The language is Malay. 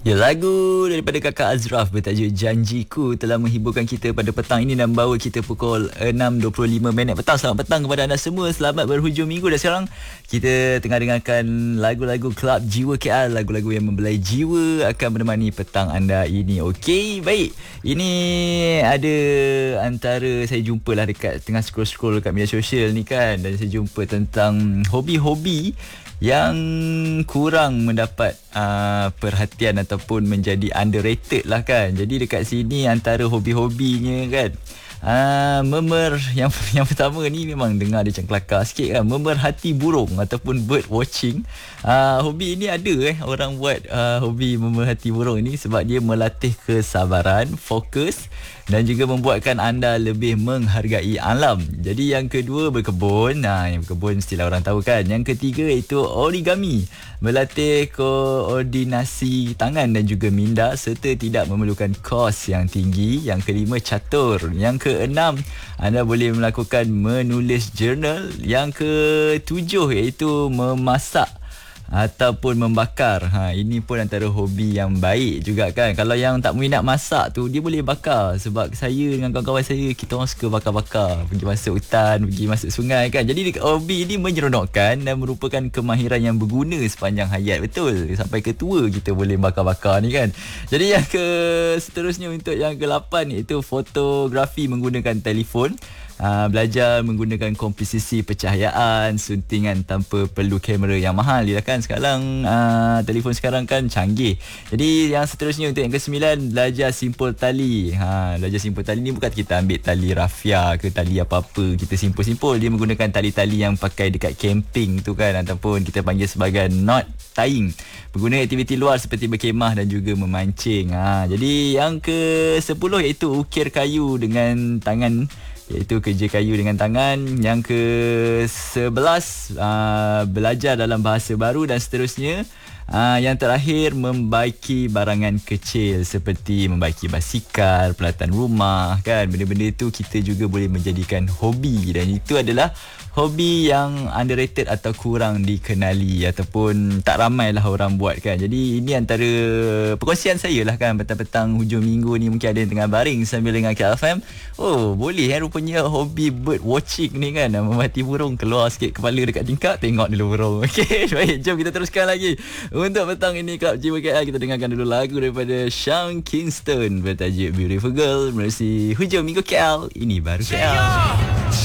Ya, lagu daripada Kakak Azraf bertajuk Janjiku telah menghiburkan kita pada petang ini dan membawa kita pukul 6.25 petang. Selamat petang kepada anda semua. Selamat berhujung minggu. Dan sekarang kita tengah dengarkan lagu-lagu Klub Jiwa KL. Lagu-lagu yang membelai jiwa akan menemani petang anda ini. Okey, baik. Ini ada antara saya jumpalah dekat tengah scroll-scroll dekat media sosial ni kan. Dan saya jumpa tentang hobi-hobi yang kurang mendapat perhatian ataupun menjadi underrated lah kan. Jadi dekat sini antara hobi-hobinya kan, yang pertama ni memang dengar dia macam kelakar sikit kan, memerhati burung ataupun bird watching. Hobi ini ada orang buat hobi memerhati burung ini sebab dia melatih kesabaran, fokus dan juga membuatkan anda lebih menghargai alam. Jadi yang kedua berkebun. Yang berkebun mestilah orang tahu kan. Yang ketiga iaitu origami, melatih koordinasi tangan dan juga minda serta tidak memerlukan kos yang tinggi. Yang kelima catur. Yang keenam anda boleh melakukan menulis jurnal. Yang ketujuh iaitu memasak ataupun membakar. Ini pun antara hobi yang baik juga kan. Kalau yang tak minat masak tu, dia boleh bakar. Sebab saya dengan kawan-kawan saya, kita orang suka bakar-bakar, pergi masuk hutan, pergi masuk sungai kan. Jadi hobi ini menyeronokkan dan merupakan kemahiran yang berguna sepanjang hayat. Betul, sampai ke tua kita boleh bakar-bakar ni kan. Jadi yang seterusnya untuk yang ke-8 iaitu fotografi menggunakan telefon. Belajar menggunakan komposisi pencahayaan, suntingan tanpa perlu kamera yang mahal. Dia kan sekarang telefon sekarang kan canggih. Jadi yang seterusnya untuk yang ke-9, belajar simpul tali. Belajar simpul tali ni bukan kita ambil tali rafia ke tali apa-apa kita simpul-simpul. Dia menggunakan tali-tali yang pakai dekat camping tu kan, ataupun kita panggil sebagai knot tying. Berguna aktiviti luar seperti berkemah dan juga memancing. Jadi yang ke-10 iaitu ukir kayu dengan tangan, iaitu kerja kayu dengan tangan. Yang ke-11 belajar dalam bahasa baru dan seterusnya. Yang terakhir membaiki barangan kecil seperti membaiki basikal, peralatan rumah kan. Benda-benda itu kita juga boleh menjadikan hobi, dan itu adalah hobi yang underrated atau kurang dikenali ataupun tak ramai lah orang buat kan. Jadi ini antara perkongsian saya lah kan petang-petang hujung minggu ni. Mungkin ada yang tengah baring sambil dengar KLFM. Oh boleh rupanya hobi bird watching ni kan, memati burung, keluar sikit kepala dekat tingkap, tengok dulu burung. Okey, baik, jom kita teruskan lagi. Untuk petang ini Klub Jiwa KL, kita dengarkan dulu lagu daripada Sean Kingston bertajuk Beautiful Girl. Menerusi hujung minggu KL. Ini baru KL.